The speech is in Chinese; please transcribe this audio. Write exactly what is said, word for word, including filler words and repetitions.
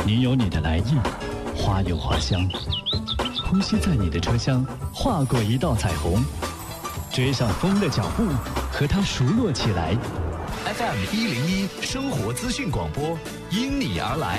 你有你的来意，花有花香，呼吸在你的车厢，划过一道彩虹，追上风的脚步，和它熟络起来。 F M 一零一生活资讯广播，因你而来。